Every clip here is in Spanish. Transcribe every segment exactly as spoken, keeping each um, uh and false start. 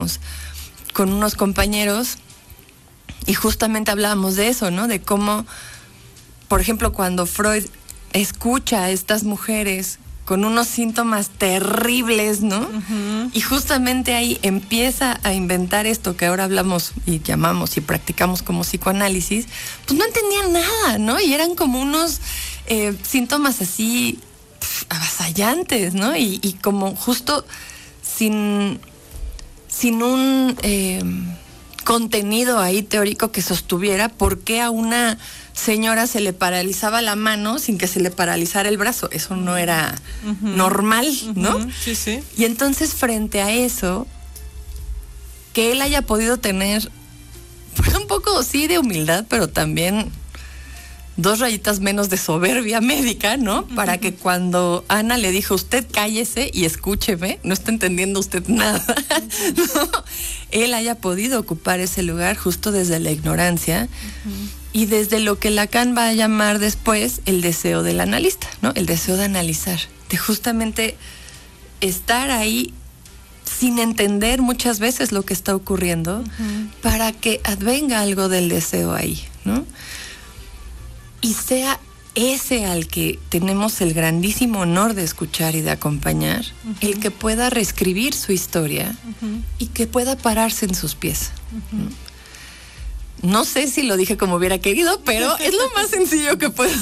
con unos compañeros y justamente hablábamos de eso, ¿no? De cómo, por ejemplo, cuando Freud escucha a estas mujeres con unos síntomas terribles, ¿no? Uh-huh. Y justamente ahí empieza a inventar esto que ahora hablamos y llamamos y practicamos como psicoanálisis, pues no entendían nada, ¿no? Y eran como unos eh, síntomas así pff, avasallantes, ¿no? Y, y como justo sin, sin un eh, contenido ahí teórico que sostuviera por qué a una señora se le paralizaba la mano sin que se le paralizara el brazo. Eso no era uh-huh. normal, ¿no? Uh-huh. Sí, sí. Y entonces, frente a eso, que él haya podido tener pues, un poco, sí, de humildad, pero también dos rayitas menos de soberbia médica, ¿no? Uh-huh. Para que cuando Ana le dijo, usted cállese y escúcheme, no está entendiendo usted nada, uh-huh. ¿no? Él haya podido ocupar ese lugar justo desde la ignorancia, uh-huh. y desde lo que Lacan va a llamar después el deseo del analista, ¿no? El deseo de analizar, de justamente estar ahí sin entender muchas veces lo que está ocurriendo, uh-huh. para que advenga algo del deseo ahí, ¿no? Y sea ese al que tenemos el grandísimo honor de escuchar y de acompañar, uh-huh. el que pueda reescribir su historia, uh-huh. y que pueda pararse en sus pies, uh-huh. ¿no? No sé si lo dije como hubiera querido, pero es lo más sencillo que puedo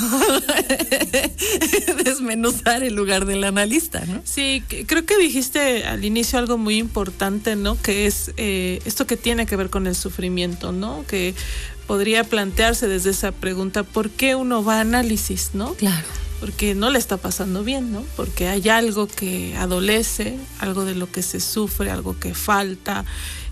desmenuzar el lugar del analista, ¿no? Sí, creo que dijiste al inicio algo muy importante, ¿no? Que es eh, esto que tiene que ver con el sufrimiento, ¿no? Que podría plantearse desde esa pregunta, ¿por qué uno va a análisis, no? Claro. Porque no le está pasando bien, ¿no? Porque hay algo que adolece, algo de lo que se sufre, algo que falta,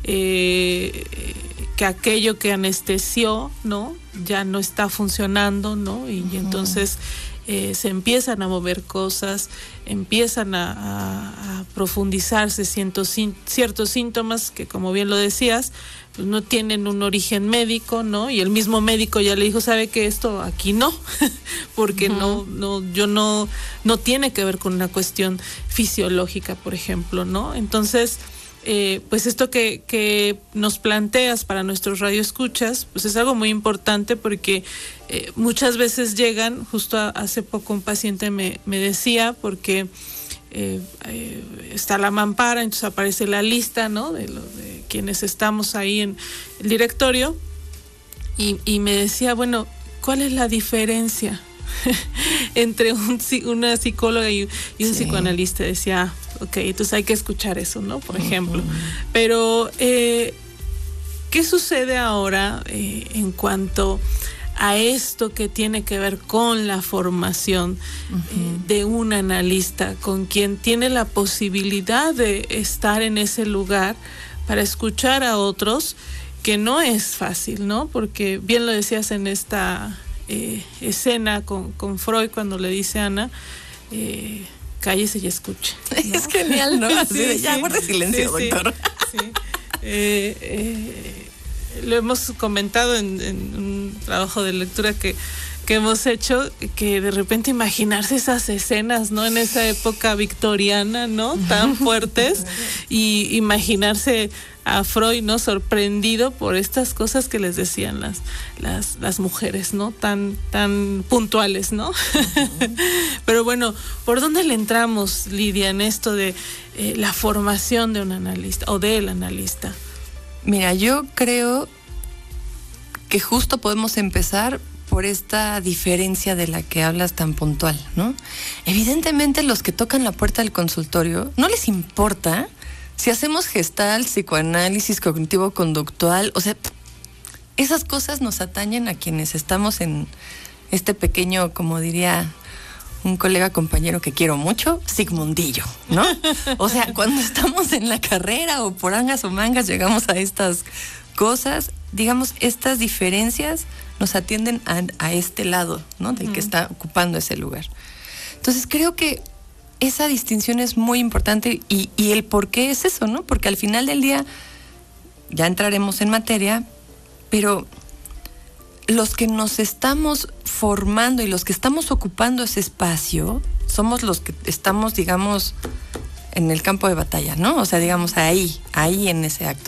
eh, que aquello que anestesió, ¿no? Ya no está funcionando, ¿no? Y, uh-huh. y entonces eh, se empiezan a mover cosas, empiezan a, a, a profundizarse ciertos, ciertos síntomas que, como bien lo decías, pues no tienen un origen médico, ¿no? Y el mismo médico ya le dijo, ¿sabe qué? Esto aquí no, porque uh-huh. no, no, yo no, no tiene que ver con una cuestión fisiológica, por ejemplo, ¿no? Entonces, eh, pues esto que, que nos planteas para nuestros radioescuchas, pues es algo muy importante porque eh, muchas veces llegan, justo a, hace poco un paciente me, me decía, porque Eh, eh, está la mampara, entonces aparece la lista, ¿no? De, lo, de quienes estamos ahí en el directorio y, y me decía, bueno, ¿cuál es la diferencia entre un, una psicóloga y, y un sí. psicoanalista? Decía, ok, entonces hay que escuchar eso, ¿no? Por ejemplo. Uh-huh. Pero, eh, ¿qué sucede ahora eh, en cuanto a esto que tiene que ver con la formación uh-huh. eh, de un analista, con quien tiene la posibilidad de estar en ese lugar para escuchar a otros, que no es fácil, ¿no? Porque bien lo decías en esta eh, escena con, con Freud cuando le dice a Ana, eh, cállese y escuche, ¿no? Es genial, ¿no? Así sí, de, ya, sí, guarde silencio, sí, doctor. Sí, sí. Eh, eh, lo hemos comentado en, en un trabajo de lectura que, que hemos hecho, que de repente imaginarse esas escenas, ¿no? En esa época victoriana, ¿no? Tan fuertes, y imaginarse a Freud, ¿no? Sorprendido por estas cosas que les decían las, las, las mujeres, ¿no? Tan, tan puntuales, ¿no? Uh-huh. Pero bueno, ¿por dónde le entramos, Lidia, en esto de eh, la formación de un analista o del analista? Mira, yo creo que justo podemos empezar por esta diferencia de la que hablas tan puntual, ¿no? Evidentemente los que tocan la puerta del consultorio no les importa si hacemos gestal, psicoanálisis cognitivo-conductual, o sea, esas cosas nos atañen a quienes estamos en este pequeño, como diría un colega compañero que quiero mucho, Sigmundillo, ¿no? O sea, cuando estamos en la carrera o por angas o mangas llegamos a estas cosas, digamos, estas diferencias nos atienden a, a este lado, ¿no? Del uh-huh. que está ocupando ese lugar. Entonces creo que esa distinción es muy importante y, y el por qué es eso, ¿no? Porque al final del día ya entraremos en materia, pero los que nos estamos formando y los que estamos ocupando ese espacio somos los que estamos, digamos, en el campo de batalla, ¿no? O sea, digamos ahí, ahí en ese acto.